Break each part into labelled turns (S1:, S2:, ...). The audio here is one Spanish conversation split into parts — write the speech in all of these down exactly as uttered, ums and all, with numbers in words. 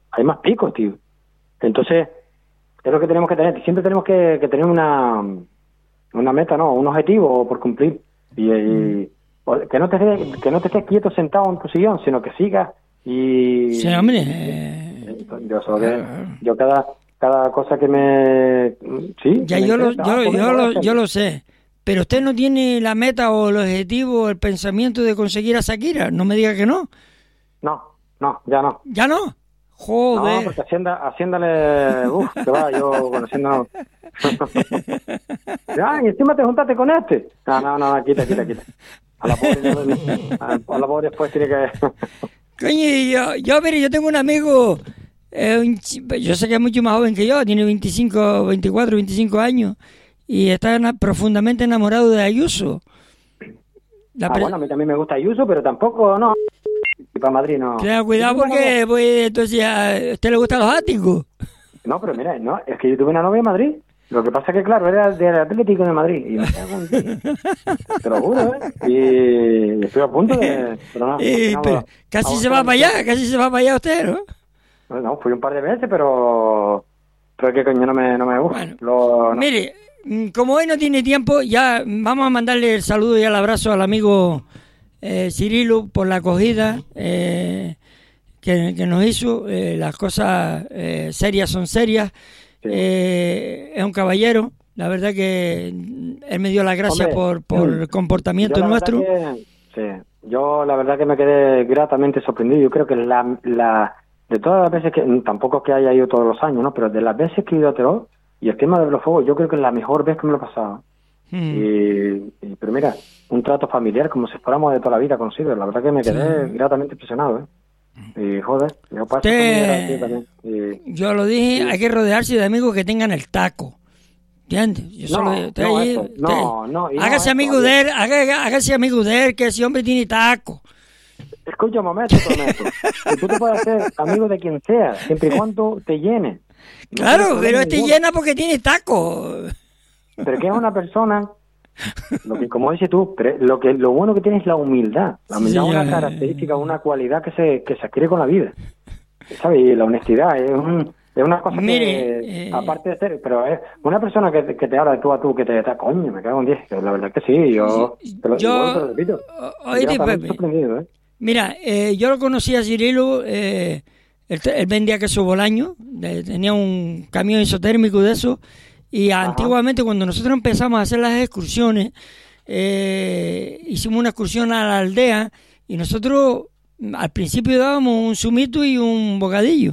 S1: hay más picos, tío. Entonces, es lo que tenemos que tener. Siempre tenemos que, que tener una, una meta, ¿no? Un objetivo por cumplir. Y, y que no te estés, que no te estés quieto sentado en tu sillón, sino que sigas y...
S2: Sí, hombre. Eh...
S1: Yo, solo que, yo cada, cada cosa que me... Sí.
S2: Ya
S1: me
S2: yo, lo,
S1: interesa,
S2: yo,
S1: ah,
S2: yo, lo, yo lo sé. Pero usted no tiene la meta o el objetivo o el pensamiento de conseguir a Shakira. No me diga que no.
S1: No, no, ya no.
S2: ¿Ya no? Joder.
S1: No, porque Hacienda, Haciéndale... Uf, que va, yo con Hacienda... Ya, y encima te juntaste con este. No, no, no, quita, quita, quita. A la pobre, a, a la pobre después tiene que...
S2: Coño, yo, yo, mire, yo tengo un amigo, eh, un, yo sé que es mucho más joven que yo, tiene veinticinco, veinticuatro, veinticinco años, y está en, profundamente enamorado de Ayuso. La
S1: ah,
S2: pre-
S1: bueno, a mí también me gusta Ayuso, pero tampoco, no. Y para Madrid no.
S2: Claro, cuidado porque, pues, entonces, ¿a usted le gustan los áticos?
S1: No, pero mira, no, es que yo tuve una novia en Madrid. Lo que pasa es que, claro, era del Atlético de Madrid. Y me cago en ti. Te lo juro, ¿eh? Y estoy a punto de... Pero no,
S2: y,
S1: no,
S2: pero
S1: no,
S2: casi
S1: no,
S2: se
S1: no,
S2: va
S1: no,
S2: para allá, casi se va para allá usted, ¿no?
S1: No, no, fui un par de veces, pero... Pero que coño no me, no me gusta.
S2: Bueno,
S1: Lo, no.
S2: Mire, como hoy no tiene tiempo, ya vamos a mandarle el saludo y el abrazo al amigo eh, Cirilo por la acogida eh, que, que nos hizo. Eh, las cosas eh, serias son serias. Sí. Eh, es un caballero. La verdad que él me dio las gracias Hombre, por, por el comportamiento nuestro.
S1: Que, sí, yo la verdad que me quedé gratamente sorprendido. Yo creo que la, la de todas las veces que, tampoco es que haya ido todos los años, ¿no? Pero de las veces que he ido a Terol y el tema de los fuegos, yo creo que es la mejor vez que me lo he pasado. Hmm. Y, y, pero mira, un trato familiar como si fuéramos de toda la vida conocidos. La verdad que me quedé sí. gratamente impresionado, ¿eh? Y joder, yo paso
S2: Usted,
S1: también. Y,
S2: yo lo dije, sí. Hay que rodearse de amigos que tengan el taco. ¿Entiendes? Yo
S1: no,
S2: solo,
S1: no,
S2: ahí,
S1: eso, no, no,
S2: hágase
S1: no,
S2: amigo de él, hágase, hágase amigo de él, que ese hombre tiene taco.
S1: Escucha un momento, Tometo. Que tú te puedes hacer amigo de quien sea, siempre y cuando te llene. No
S2: claro, pero este llena porque tiene taco.
S1: Pero que es una persona, lo que como dices tú, lo que lo bueno que tiene es la humildad. La humildad sí, es una característica, una cualidad que se que se adquiere con la vida. ¿Sabes? Y la honestidad es un... Es una cosa
S2: Mire,
S1: que,
S2: eh,
S1: aparte de ser, pero es una persona que, que te habla de tú a tú, que te está, coño, me cago en diez, la verdad que sí, yo te lo,
S2: yo,
S1: igual te lo repito.
S2: Oye, Pepe, ¿eh? Mira, eh, yo lo conocí a Cirilo, eh, él, él vendía queso Bolaño, de, tenía un camión isotérmico de eso, y Ajá. antiguamente cuando nosotros empezamos a hacer las excursiones, eh, hicimos una excursión a la aldea, y nosotros al principio dábamos un zumito y un bocadillo.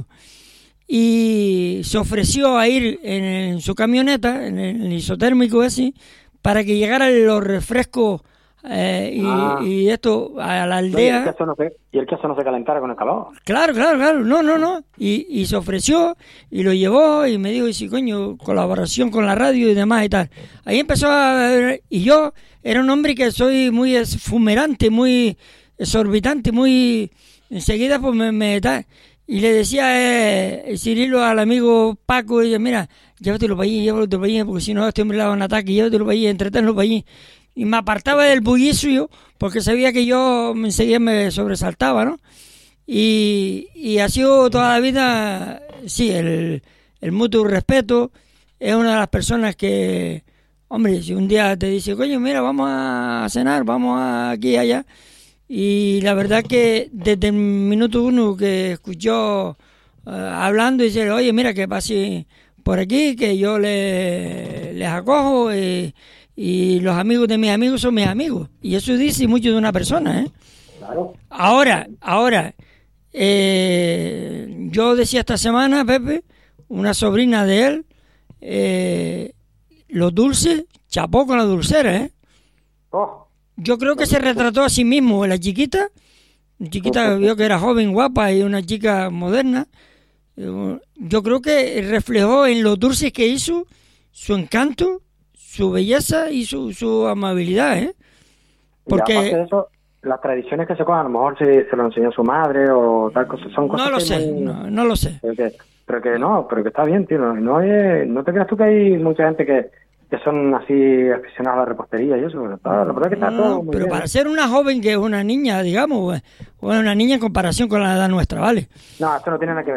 S2: Y se ofreció a ir en, en su camioneta, en el isotérmico ese, para que llegaran los refrescos eh, y, ah. y esto a la aldea.
S1: No, y, el queso no se, y el queso no se calentara con el calor.
S2: Claro, claro, claro, no, no, no. Y, y se ofreció y lo llevó y me dijo, y sí, coño, colaboración con la radio y demás y tal. Ahí empezó a ver, y yo era un hombre que soy muy esfumerante, muy exorbitante, muy... Enseguida pues me... me tal. Y le decía eh, Cirilo al amigo Paco, y mira, llévatelo para allí, llévatelo para allí, porque si no este hombre le da un ataque, llévatelo para allí, entretenlo para allí. Y me apartaba del bullicio, porque sabía que yo enseguida me sobresaltaba, ¿no? Y, y ha sido toda la vida, sí, el, el mutuo respeto. Es una de las personas que, hombre, si un día te dice, coño, mira, vamos a cenar, vamos a aquí y allá. Y la verdad que desde el minuto uno que escuchó uh, hablando, dice, oye, mira, que pase por aquí, que yo le, les acojo y, y los amigos de mis amigos son mis amigos. Y eso dice mucho de una persona, ¿eh?
S1: Claro.
S2: Ahora, ahora, eh, yo decía esta semana, Pepe, una sobrina de él, eh, los dulces, chapó con la dulcera, ¿eh?
S1: Oh.
S2: Yo creo que se retrató a sí mismo, la chiquita, la chiquita vio que era joven, guapa y una chica moderna. Yo creo que reflejó en los dulces que hizo su encanto, su belleza y su, su amabilidad, ¿eh?
S1: Porque y aparte de eso, las tradiciones que se cogen, a lo mejor se, se lo enseñó su madre o tal cosa, son cosas
S2: no lo
S1: que
S2: sé,
S1: muy...
S2: no, no lo sé.
S1: Pero que, pero que no, pero que está bien, tío. No, no, es, no te creas tú que hay mucha gente que que son así aficionados a la repostería y eso, pero está, la verdad que está
S2: no,
S1: todo muy
S2: pero
S1: bien.
S2: Para ser una joven que es una niña, digamos, o una niña en comparación con la edad nuestra, ¿vale?
S1: No, esto no tiene nada que ver.